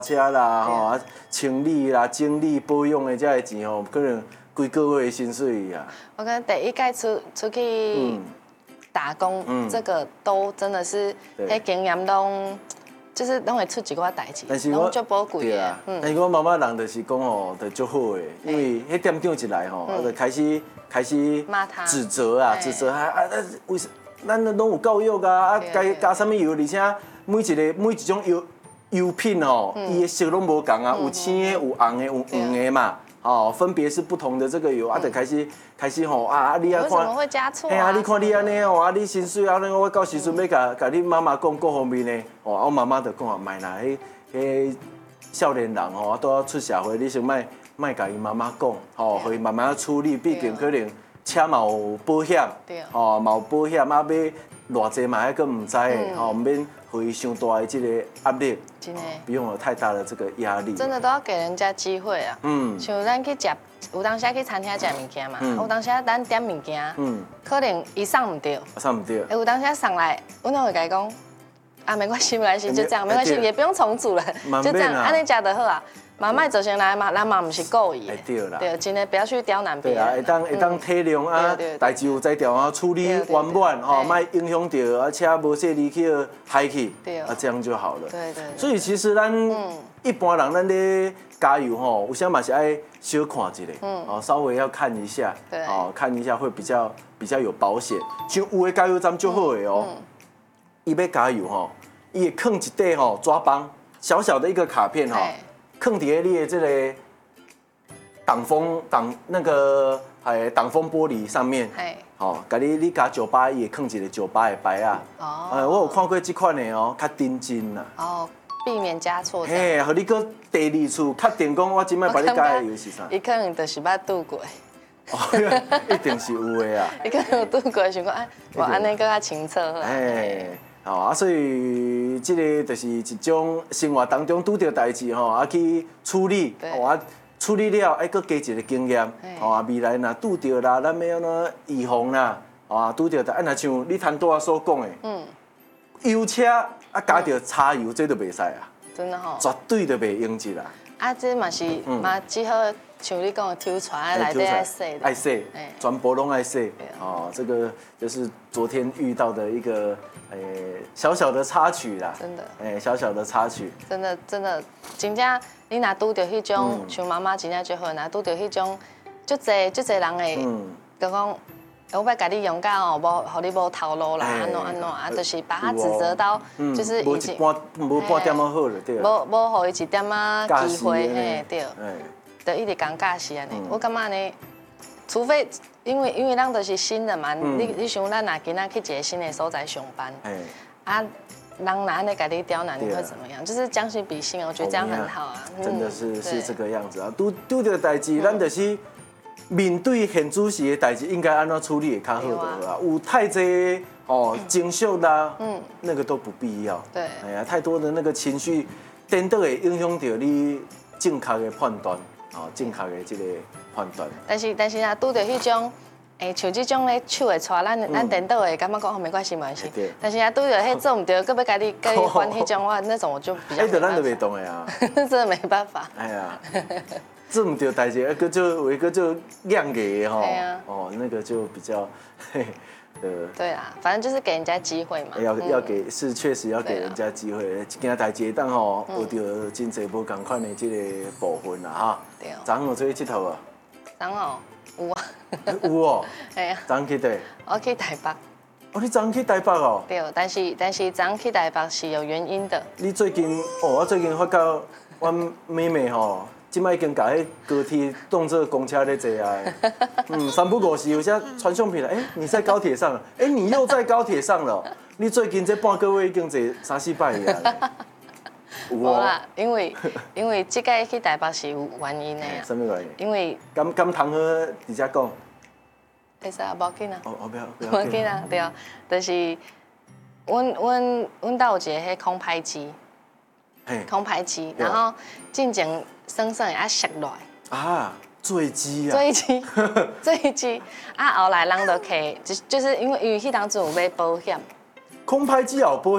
车啦，吼啊，清理啦、整理、保养的这个钱吼，可能规个月的薪水啊。 我跟第一届出去打工，这个都真的是，迄经验就是拢会出一寡代志，拢足宝贵的。 但是我妈妈人就是讲吼，就足好的，因为迄店长一来吼，就开始骂他指责啊，为什咱拢有教育啊，该加什么油，而且每一种油品吼，伊的色拢无共啊，有青的，有红的，有黄的嘛。哦，分别是不同的这个油，就开始吼啊！你啊看， 为什么会加错？ 啊，你看你安尼哦，啊，你薪水啊，我到时阵要甲你妈妈讲各方面的，哦，我妈妈就讲啊，卖啦，迄少年人吼，都要出社会，你先卖甲伊妈妈讲，吼，互伊慢慢处理，毕竟可能车嘛有保险，吼，嘛有保险，啊，要偌济嘛，还佫唔知的，吼，唔免互伊伤大的这个压力。 真的， 不用有太大的这个压力。 真的都要给人家机会啊。像咱去食，有当时去餐厅食物件嘛，有当时咱点物件，可能伊送唔到，有当时送来，我那会甲伊讲，啊，没关系，就这样，没关系，也不用重组了，就这样，安尼食就好啊。嘛，卖做成来嘛，咱嘛唔是故意的。 对啦。 对，真的不要去刁难别人。 对啊，会当体谅啊，代志有在调啊，处理圆满吼，莫影响到，而且无说离去害去，啊，这样就好了。 对。 所以其实咱一般人咱咧加油吼，有啥嘛是爱小看一下，哦，稍微要看一下，哦，看一下会比较有保险。像有的加油站就好的哦，伊要加油吼，伊会放一块吼抓帮，小小的一个卡片吼。放伫你的这个挡风玻璃上面，哦，甲你加98也放一个98的牌啊。哦，我有看过这款的哦，较认真啦。 哦，避免加错。 嘿，互你搁第二次确定讲，我今摆把你加的油是啥？ 伊可能就是捌拄过。 哦，一定是有的啊。 伊可能有拄过，想讲哎，我安尼更较清澈。 哎。哦，所以这个就是一种生活当中拄到代志吼，啊去处理，哦处理了，哎，搁加一个经验，哦未来若拄到啦，咱要安怎预防啦，哦拄到的，啊若像你摊多所讲的，油车啊加着柴油，这都袂使啊， 真的吼， 绝对都袂用一啦。 啊，这嘛是嘛只好像你讲的抽出来内底爱洗， 爱洗，全部拢爱洗。哦，这个就是昨天遇到的一个小小的插曲啦。真的。小小的插曲。真的，真正你若拄到迄种，像妈妈真正就好，若拄到迄种，足侪人会，就讲。我要甲你用到哦，互你无头路啦，安怎啊，就是把他指责到，就是已经无半点好了，对啊。无互伊一点仔机会，嘿，对。就一直讲假是安尼，我感觉呢，除非因为咱都是新的嘛，你想咱若今仔去一个新的所在上班，啊，人哪安尼甲你刁难，你会怎么样？就是将心比心，我觉得这样很好啊。 真的是这个样子啊，拄到代志，咱就是面对现主席的代志，应该安怎处理会较好就好啊。有太济情绪啦，那个都不必要。对，哎呀，太多的那个情绪，颠倒会影响到你正确的判断。正确的这个判断。 但是啊，拄到迄种，像这种咧手会抓，咱颠倒会感觉讲没关系没关系。但是啊，拄到迄做唔对，搁要甲你还迄种，那种我就比较。 咱就袂懂的啊。 真的没办法。 哎呀，做唔对代志，搁就亮给吼。哦，那个就比较。 对啦，反正就是给人家机会嘛。 要给是确实要给人家机会，一件代志当吼学到真侪无同款的这个部分啦哈。对哦。昨有出去佚佗无？ 昨有啊。 有哦。 系啊。 昨去佗？ 我去台北。 哦，你昨去台北哦？ 对，但是昨去台北是有原因的。 你最近我最近发觉我妹妹吼。今摆已经把迄高铁当作公车在坐啊，3不5时有些传相片了，你在高铁上了，你又在高铁上了，你最近这半个月已经坐3、4摆啊。 无啦，因为这届去台北是有原因的呀。 什么原因？ 因为敢同好直接讲。 会使啊，无紧啊。 哦，不要。 无紧啊，对啊，就是阮家有一个迄空拍机。空拍机，然后进前酸酸的啊摔落来啊，坠机啊， 坠机啊，后来人就客，就是因为迄当阵有买保险， 空拍机也有保险。